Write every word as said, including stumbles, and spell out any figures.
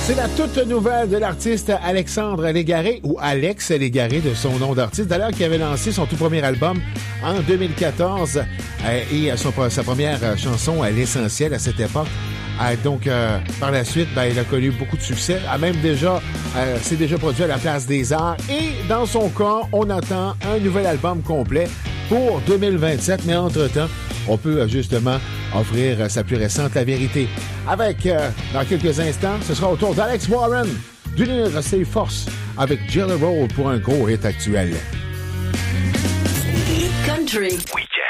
C'est la toute nouvelle de l'artiste Alexandre Légaré, ou Alex Légaré de son nom d'artiste, d'ailleurs qui avait lancé son tout premier album en deux mille quatorze euh, et son, sa première chanson à l'essentiel à cette époque. Euh, donc, euh, par la suite, ben, il a connu beaucoup de succès, a même déjà, euh, s'est déjà produit à la Place des Arts et dans son cas, on attend un nouvel album complet pour deux mille vingt-sept, mais entre-temps, on peut justement offrir sa plus récente La Vérité. Avec, euh, dans quelques instants, ce sera au tour d'Alex Warren d'unir ses forces avec Jelly Roll pour un gros hit actuel. Country.